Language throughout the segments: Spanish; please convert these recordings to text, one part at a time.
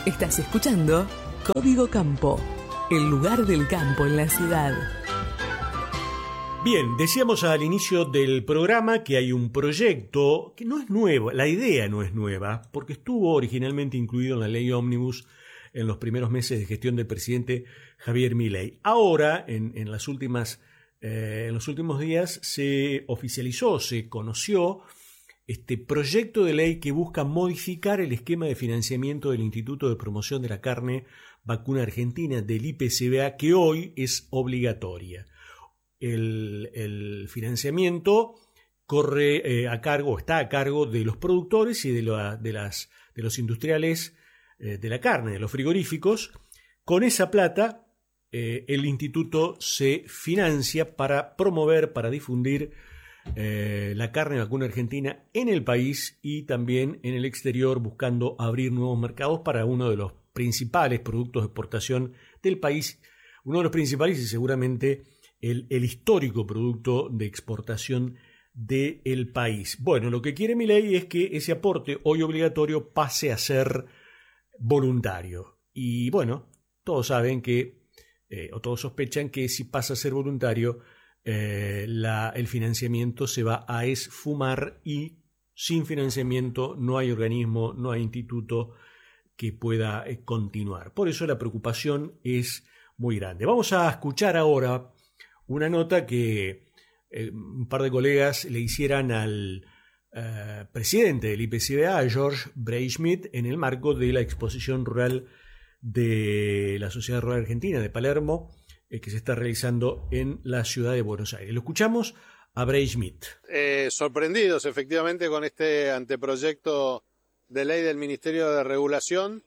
Estás escuchando Código Campo, el lugar del campo en la ciudad. Bien, decíamos al inicio del programa que hay un proyecto que no es nuevo, la idea no es nueva, porque estuvo originalmente incluido en la ley Ómnibus en los primeros meses de gestión del presidente Javier Milei. Ahora, en los últimos días, se oficializó, se conoció este proyecto de ley que busca modificar el esquema de financiamiento del Instituto de Promoción de la Carne Vacuna Argentina, del IPCBA, que hoy es obligatoria. El financiamiento está a cargo de los productores y de los industriales de la carne, de los frigoríficos. Con esa plata, el instituto se financia para promover, para difundir la carne vacuna argentina en el país y también en el exterior, buscando abrir nuevos mercados para uno de los principales productos de exportación del país, uno de los principales y seguramente el histórico producto de exportación del país. Bueno, lo que quiere Milei es que ese aporte hoy obligatorio pase a ser voluntario. Y bueno, todos saben que, o todos sospechan que si pasa a ser voluntario, el financiamiento se va a esfumar y sin financiamiento no hay organismo, no hay instituto que pueda continuar. Por eso la preocupación es muy grande. Vamos a escuchar ahora una nota que un par de colegas le hicieran al presidente del IPCBA, George Breischmidt, en el marco de la exposición rural de la Sociedad Rural Argentina de Palermo, que se está realizando en la ciudad de Buenos Aires. Lo escuchamos a Breischmidt. Sorprendidos efectivamente con este anteproyecto de ley del Ministerio de Regulación,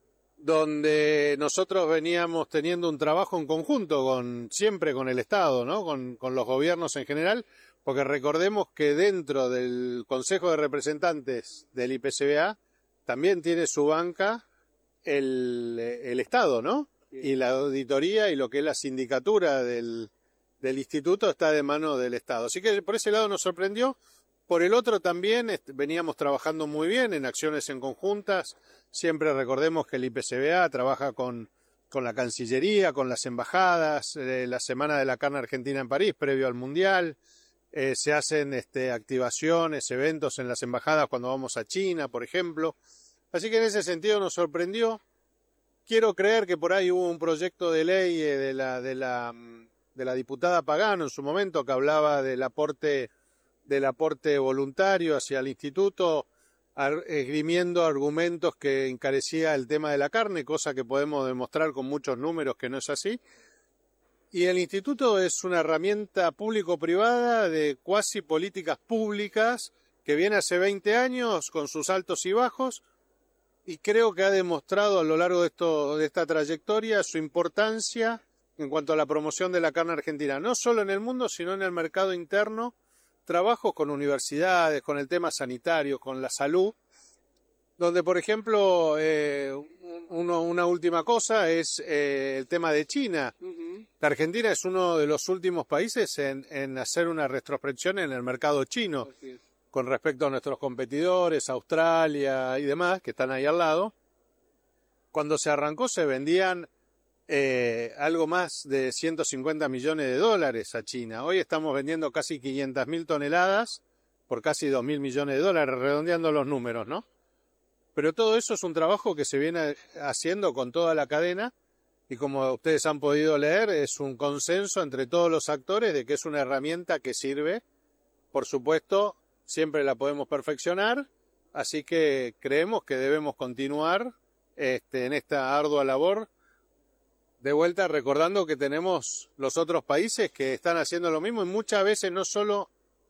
donde nosotros veníamos teniendo un trabajo en conjunto siempre con el Estado, ¿no? Con los gobiernos en general, porque recordemos que dentro del Consejo de Representantes del IPCBA también tiene su banca el Estado, ¿no? Y la auditoría y lo que es la sindicatura del instituto está de mano del Estado. Así que por ese lado nos sorprendió. Por el otro también veníamos trabajando muy bien en acciones en conjuntas. Siempre recordemos que el IPCBA trabaja con la Cancillería, con las embajadas, la Semana de la Carne Argentina en París, previo al Mundial. Se hacen activaciones, eventos en las embajadas cuando vamos a China, por ejemplo. Así que en ese sentido nos sorprendió. Quiero creer que por ahí hubo un proyecto de ley de la diputada Pagano en su momento que hablaba del aporte voluntario hacia el instituto, esgrimiendo argumentos que encarecía el tema de la carne, cosa que podemos demostrar con muchos números que no es así. Y el instituto es una herramienta público-privada de cuasi políticas públicas que viene hace 20 años con sus altos y bajos, y creo que ha demostrado a lo largo de esta trayectoria su importancia en cuanto a la promoción de la carne argentina, no solo en el mundo, sino en el mercado interno. Trabajos con universidades, con el tema sanitario, con la salud, donde, por ejemplo, una última cosa es el tema de China. La Argentina es uno de los últimos países en hacer una retrospección en el mercado chino, con respecto a nuestros competidores, Australia y demás, que están ahí al lado. Cuando se arrancó se vendían algo más de 150 millones de dólares a China. Hoy estamos vendiendo casi 500.000 toneladas por casi 2.000 millones de dólares, redondeando los números, ¿no? Pero todo eso es un trabajo que se viene haciendo con toda la cadena y, como ustedes han podido leer, es un consenso entre todos los actores de que es una herramienta que sirve. Por supuesto, siempre la podemos perfeccionar, así que creemos que debemos continuar en esta ardua labor. De vuelta recordando que tenemos los otros países que están haciendo lo mismo y muchas veces no solo,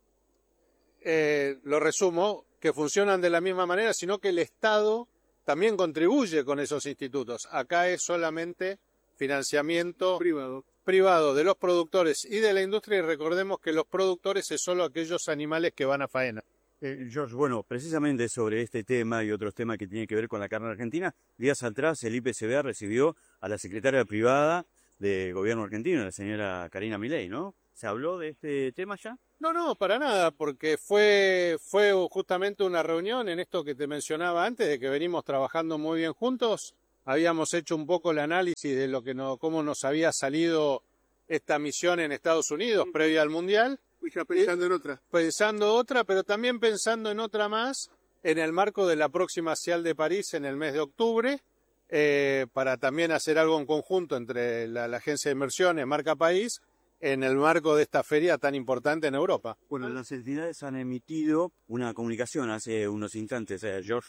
lo resumo, que funcionan de la misma manera, sino que el Estado también contribuye con esos institutos. Acá es solamente financiamiento privado de los productores y de la industria, y recordemos que los productores es solo aquellos animales que van a faena. George, bueno, precisamente sobre este tema y otros temas que tienen que ver con la carne argentina, días atrás el IPCBA recibió a la secretaria privada del gobierno argentino, la señora Karina Milei, ¿no? ¿Se habló de este tema ya? No, para nada, porque fue justamente una reunión en esto que te mencionaba antes, de que venimos trabajando muy bien juntos. habíamos hecho un poco el análisis de cómo nos había salido esta misión en Estados Unidos previa al Mundial. Y ya pensando en otra. Pensando otra, pero también pensando en otra más, en el marco de la próxima CIAL de París en el mes de octubre, para también hacer algo en conjunto entre la Agencia de Inversiones, Marca País, en el marco de esta feria tan importante en Europa. Bueno, las entidades han emitido una comunicación hace unos instantes, George.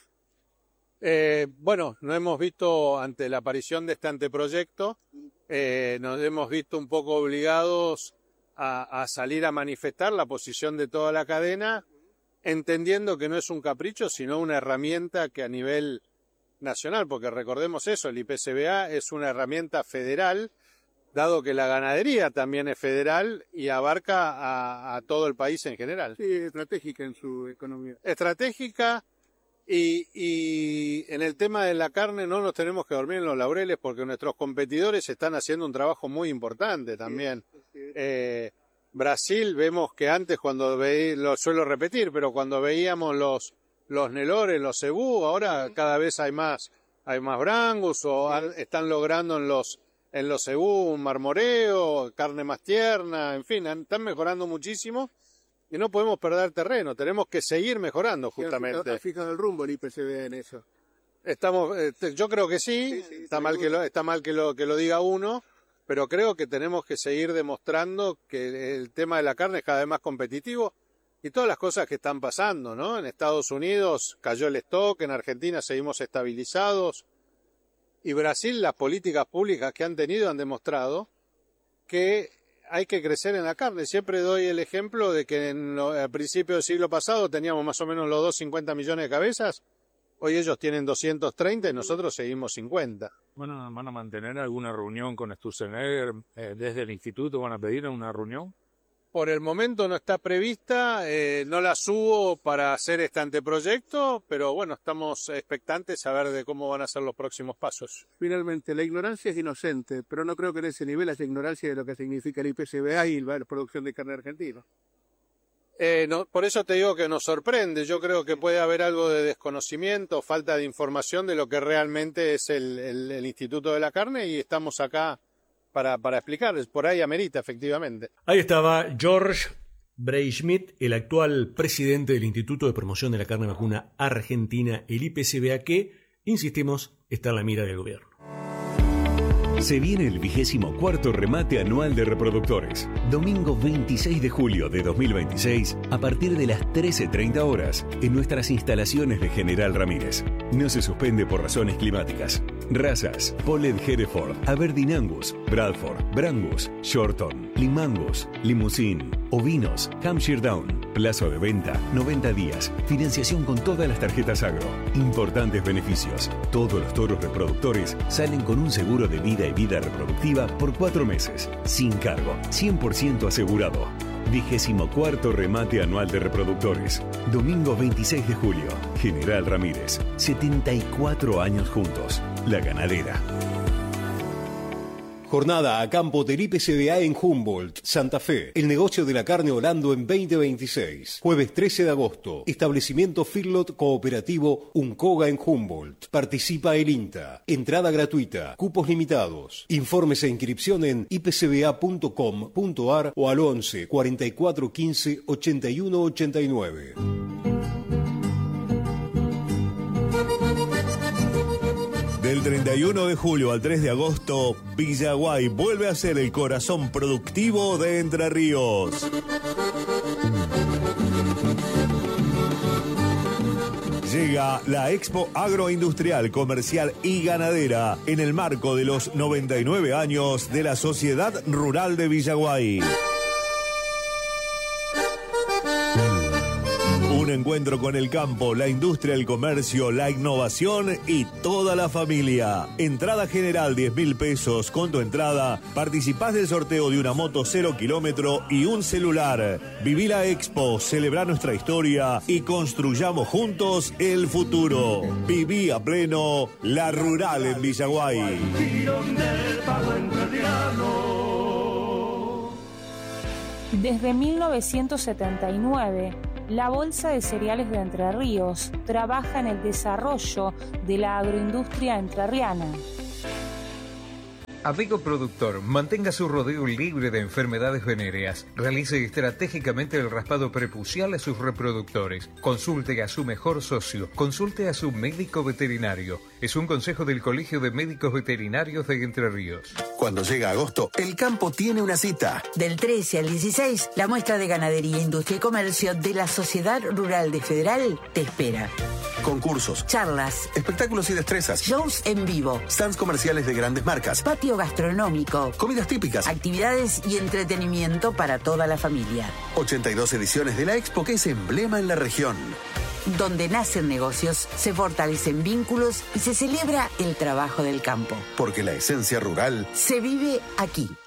Bueno, nos hemos visto ante la aparición de este anteproyecto, nos hemos visto un poco obligados a salir a manifestar la posición de toda la cadena, entendiendo que no es un capricho, sino una herramienta que a nivel nacional, porque recordemos eso, el IPCBA es una herramienta federal, dado que la ganadería también es federal y abarca a todo el país en general. Sí, estratégica en su economía. Estratégica. Y en el tema de la carne no nos tenemos que dormir en los laureles porque nuestros competidores están haciendo un trabajo muy importante también. Brasil, vemos que antes lo suelo repetir, pero cuando veíamos los Nelores, los Cebú, ahora cada vez hay más Brangus están logrando en los Cebú un marmoreo, carne más tierna, en fin, están mejorando muchísimo. Y no podemos perder terreno, tenemos que seguir mejorando justamente. ¿Ha fijado el rumbo el IPCBA en eso? Yo creo que sí, está mal que lo diga uno, pero creo que tenemos que seguir demostrando que el tema de la carne es cada vez más competitivo y todas las cosas que están pasando, ¿no? En Estados Unidos cayó el stock, en Argentina seguimos estabilizados y Brasil, las políticas públicas que han tenido han demostrado que hay que crecer en la carne. Siempre doy el ejemplo de que al principio del siglo pasado teníamos más o menos los 250 millones de cabezas. Hoy ellos tienen 230 y nosotros seguimos 50. ¿Van a mantener alguna reunión con Sturzenegger? ¿Desde el instituto van a pedir una reunión? Por el momento no está prevista, no la subo para hacer este anteproyecto, pero bueno, estamos expectantes a ver de cómo van a ser los próximos pasos. Finalmente, la ignorancia es inocente, pero no creo que en ese nivel haya ignorancia de lo que significa el IPCBA y la producción de carne argentina. Por eso te digo que nos sorprende. Yo creo que puede haber algo de desconocimiento, falta de información de lo que realmente es el Instituto de la Carne y estamos acá para explicarles. Por ahí amerita, efectivamente. Ahí estaba George Breischmidt, el actual presidente del Instituto de Promoción de la Carne Vacuna Argentina, el IPCBA, que, insistimos, está en la mira del gobierno. Se viene el 24º remate anual de reproductores. Domingo 26 de julio de 2026, a partir de las 13:30 horas, en nuestras instalaciones de General Ramírez. No se suspende por razones climáticas. Razas: Polled Hereford, Aberdeen Angus, Bradford, Brangus, Shorton, Limangus, Limousin, Ovinos, Hampshire Down. Plazo de venta: 90 días. Financiación con todas las tarjetas Agro. Importantes beneficios: todos los toros reproductores salen con un seguro de vida y vida reproductiva por 4 meses, sin cargo, 100% asegurado. 24º remate anual de reproductores. Domingo 26 de julio. General Ramírez. 74 años juntos. La ganadera. Jornada a campo del IPCBA en Humboldt, Santa Fe. El negocio de la carne Orlando en 2026. Jueves 13 de agosto. Establecimiento Feedlot Cooperativo Uncoga en Humboldt. Participa el INTA. Entrada gratuita. Cupos limitados. Informes e inscripción en ipcba.com.ar o al 11 44 15 81 89. Del 31 de julio al 3 de agosto, Villaguay vuelve a ser el corazón productivo de Entre Ríos. Llega la Expo Agroindustrial, Comercial y Ganadera en el marco de los 99 años de la Sociedad Rural de Villaguay. Un encuentro con el campo, la industria, el comercio, la innovación y toda la familia. Entrada general 10.000 pesos. Con tu entrada participás del sorteo de una moto 0 kilómetro y un celular. Viví la Expo, celebra nuestra historia y construyamos juntos el futuro. Viví a pleno la rural en Villaguay. Desde 1979, La Bolsa de Cereales de Entre Ríos trabaja en el desarrollo de la agroindustria entrerriana. Amigo productor, mantenga su rodeo libre de enfermedades venéreas. Realice estratégicamente el raspado prepucial a sus reproductores. Consulte a su mejor socio. Consulte a su médico veterinario. Es un consejo del Colegio de Médicos Veterinarios de Entre Ríos. Cuando llega agosto, el campo tiene una cita. Del 13 al 16, la muestra de Ganadería, Industria y Comercio de la Sociedad Rural de Federal te espera. Concursos, charlas, espectáculos y destrezas, shows en vivo, stands comerciales de grandes marcas, patio gastronómico, comidas típicas, actividades y entretenimiento para toda la familia. 82 ediciones de la Expo, que es emblema en la región. Donde nacen negocios, se fortalecen vínculos y se celebra el trabajo del campo. Porque la esencia rural se vive aquí.